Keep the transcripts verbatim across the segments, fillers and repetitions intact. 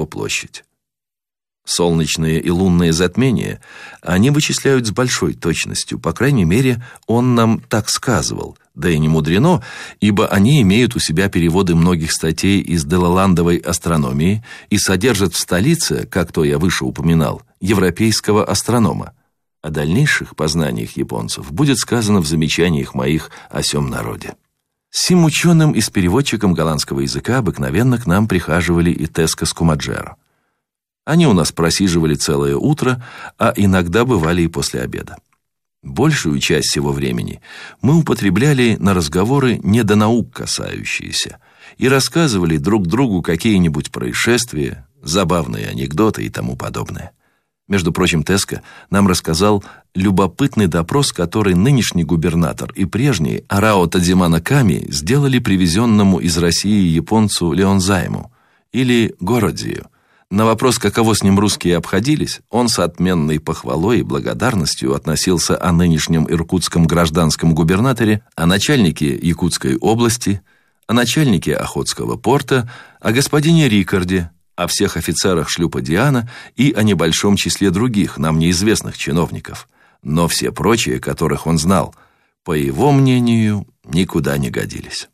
его площадь. Солнечные и лунные затмения они вычисляют с большой точностью, по крайней мере, он нам так сказывал, да и не мудрено, ибо они имеют у себя переводы многих статей из Делаландовой астрономии и содержат в столице, как то я выше упоминал, европейского астронома. О дальнейших познаниях японцев будет сказано в замечаниях моих о сём народе. Сим ученым и с переводчиком голландского языка обыкновенно к нам прихаживали и Теско с Кумаджеро. Они у нас просиживали целое утро, а иногда бывали и после обеда. Большую часть всего времени мы употребляли на разговоры не до наук касающиеся и рассказывали друг другу какие-нибудь происшествия, забавные анекдоты и тому подобное. Между прочим, Теско нам рассказал любопытный допрос, который нынешний губернатор и прежний Арао Тадзимана Ками сделали привезенному из России японцу Леонзайму или Городзию. На вопрос, каково с ним русские обходились, он с отменной похвалой и благодарностью относился о нынешнем иркутском гражданском губернаторе, о начальнике Якутской области, о начальнике Охотского порта, о господине Рикарде, о всех офицерах шлюпа «Диана» и о небольшом числе других, нам неизвестных чиновников. Но все прочие, которых он знал, по его мнению, никуда не годились.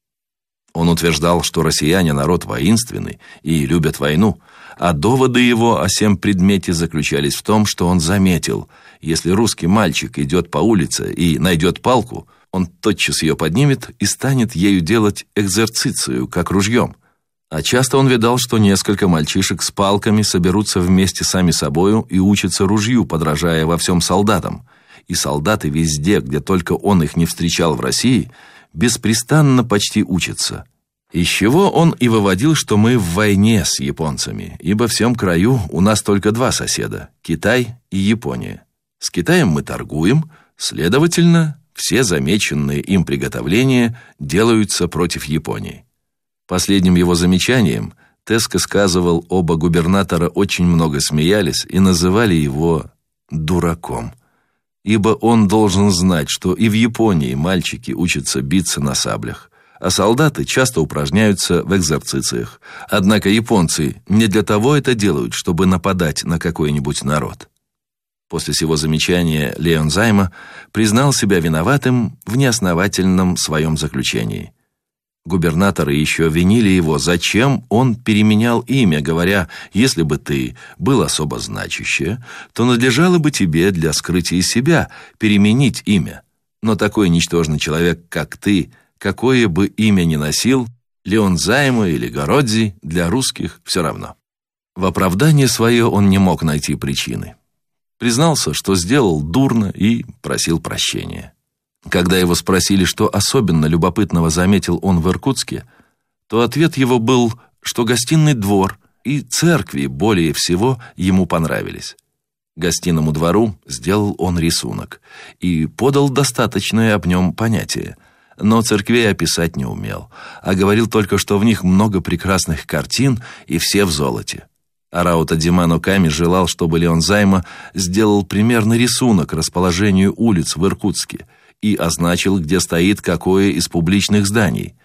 Он утверждал, что россияне народ воинственный и любят войну, а доводы его о сем предмете заключались в том, что он заметил, если русский мальчик идет по улице и найдет палку, он тотчас ее поднимет и станет ею делать экзерцицию, как ружьем. А часто он видал, что несколько мальчишек с палками соберутся вместе сами собою и учатся ружью, подражая во всем солдатам. И солдаты везде, где только он их не встречал в России, беспрестанно почти учатся. Из чего он и выводил, что мы в войне с японцами, ибо в всем краю у нас только два соседа – Китай и Япония. С Китаем мы торгуем, следовательно, все замеченные им приготовления делаются против Японии. Последним его замечанием Теско сказывал, оба губернатора очень много смеялись и называли его «дураком», ибо он должен знать, что и в Японии мальчики учатся биться на саблях, а солдаты часто упражняются в экзерцициях. Однако японцы не для того это делают, чтобы нападать на какой-нибудь народ. После сего замечания Леонзайма признал себя виноватым в неосновательном своем заключении. Губернаторы еще винили его, зачем он переменял имя, говоря, если бы ты был особо значище, то надлежало бы тебе для скрытия себя переменить имя. Но такой ничтожный человек, как ты, какое бы имя ни носил, Леонзайма или Городзи, для русских все равно. В оправдание свое он не мог найти причины. Признался, что сделал дурно, и просил прощения. Когда его спросили, что особенно любопытного заметил он в Иркутске, то ответ его был, что гостиный двор и церкви более всего ему понравились. Гостиному двору сделал он рисунок и подал достаточное об нем понятие, но церквей описать не умел, а говорил только, что в них много прекрасных картин и все в золоте. Арао Тадзимана Ками желал, чтобы Леонзайма сделал примерный рисунок расположению улиц в Иркутске и означил, где стоит какое из публичных зданий.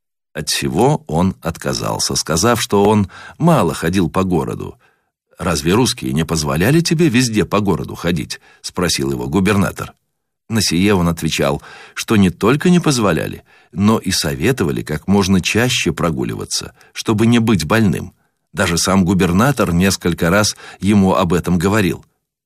От всего он отказался, сказав, что он мало ходил по городу. «Разве русские не позволяли тебе везде по городу ходить?» — спросил его губернатор. На сие он отвечал, что не только не позволяли, но и советовали как можно чаще прогуливаться, чтобы не быть больным. Даже сам губернатор несколько раз ему об этом говорил.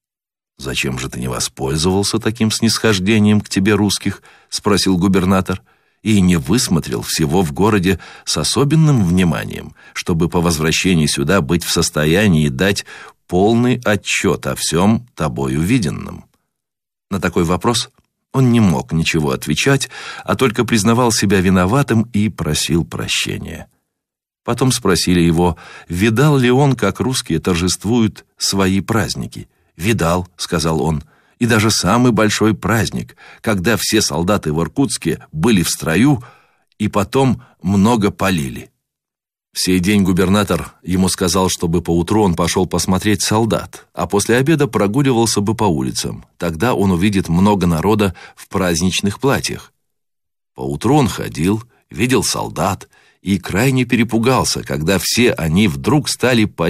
«Зачем же ты не воспользовался таким снисхождением к тебе русских?» — спросил губернатор. «И не высмотрел всего в городе с особенным вниманием, чтобы по возвращении сюда быть в состоянии дать полный отчет о всем тобой увиденном». На такой вопрос он не мог ничего отвечать, а только признавал себя виноватым и просил прощения. Потом спросили его, видал ли он, как русские торжествуют свои праздники. «Видал», — сказал он, — «и даже самый большой праздник, когда все солдаты в Иркутске были в строю и потом много полили». В сей день губернатор ему сказал, чтобы поутру он пошел посмотреть солдат, а после обеда прогуливался бы по улицам. Тогда он увидит много народа в праздничных платьях. Поутру он ходил, видел солдат и крайне перепугался, когда все они вдруг стали полить